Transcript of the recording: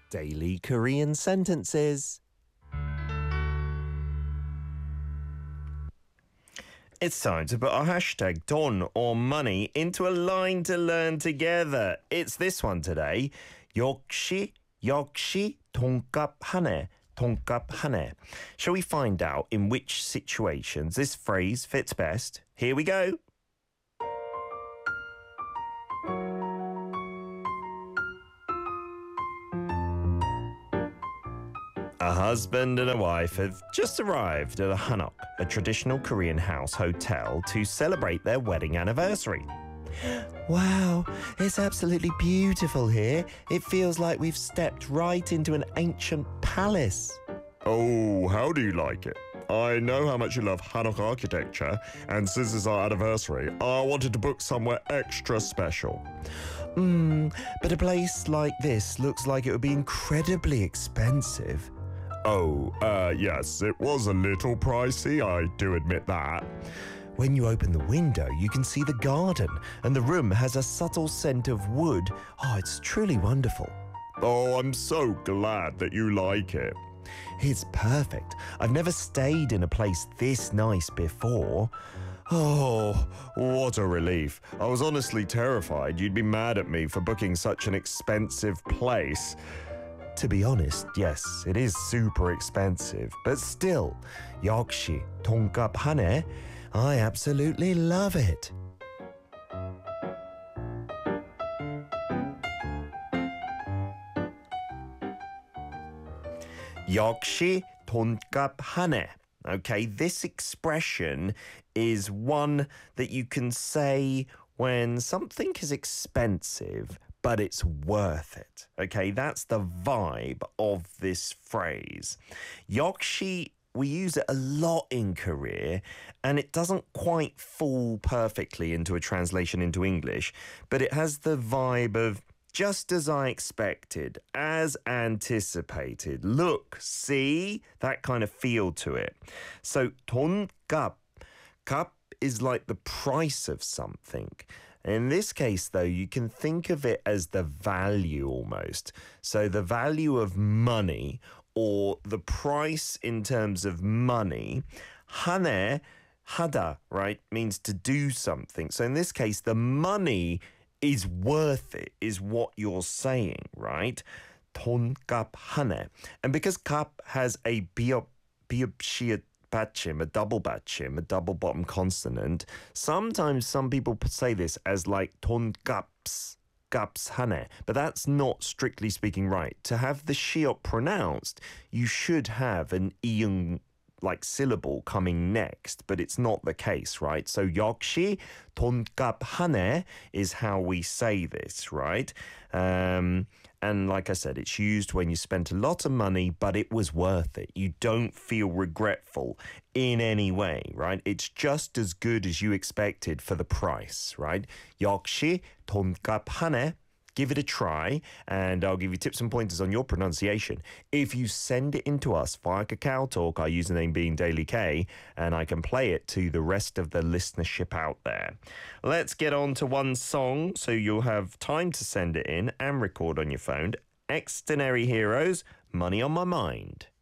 Daily Korean Sentences. It's time to put our hashtag 돈 or money into a line to learn together. It's this one today. 역시 돈값 하네. 돈값 하네. Shall we find out in which situations this phrase fits best? Here we go. A husband and a wife have just arrived at a hanok, a traditional Korean house hotel, to celebrate their wedding anniversary. Wow, it's absolutely beautiful here. It feels like we've stepped right into an ancient palace. Oh, how do you like it? I know how much you love Hanok architecture, and since it's our anniversary, I wanted to book somewhere extra special. But a place like this looks like it would be incredibly expensive. Oh, yes, it was a little pricey, I do admit that. When you open the window, you can see the garden, and the room has a subtle scent of wood. Oh, it's truly wonderful. Oh, I'm so glad that you like it. It's perfect. I've never stayed in a place this nice before. Oh, what a relief. I was honestly terrified you'd be mad at me for booking such an expensive place. To be honest, yes, it is super expensive, but still, 역시 돈값 하네. I absolutely love it. 역시 돈값 하네. Okay, this expression is one that you can say when something is expensive, but it's worth it. Okay, that's the vibe of this phrase. 역시, we use it a lot in Korea, and it doesn't quite fall perfectly into a translation into English, but it has the vibe of just as I expected, as anticipated. Look, see? That kind of feel to it. So, 돈값. 값 is like the price of something. In this case, though, you can think of it as the value almost. So the value of money, or the price in terms of money. 하네, 하다, right, means to do something. So in this case, the money is worth it, is what you're saying, right? 돈값 하네. And because 값 has a 비읍시읒 받침, a double 받침, a double bottom consonant, sometimes some people say this as like 돈값, 값 하네, but that's not strictly speaking right. To have the shiot pronounced, you should have an iung like syllable coming next, but it's not the case, right? So 역시 돈값 하네 is how we say this, right? And like I said, it's used when you spent a lot of money, but it was worth it. You don't feel regretful in any way, right? It's just as good as you expected for the price, right? 역시 돈값 하네. Give it a try, and I'll give you tips and pointers on your pronunciation. If you send it in to us via Kakao Talk, our username being Daily K, and I can play it to the rest of the listenership out there. Let's get on to one song, so you'll have time to send it in and record on your phone. Extraordinary Heroes, Money on My Mind.